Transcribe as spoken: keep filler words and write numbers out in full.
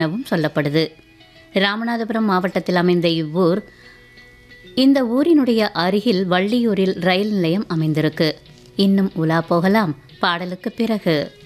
எனவும் சொல்லப்படுது. ராமநாதபுரம் மாவட்டத்தில் அமைந்த இவ்வூர் இந்த ஊரினுடைய அருகில் வள்ளியூரில் ரயில் நிலையம் அமைந்திருக்கு. இன்னும் உலா போகலாம் பாடலுக்கு பிறகு.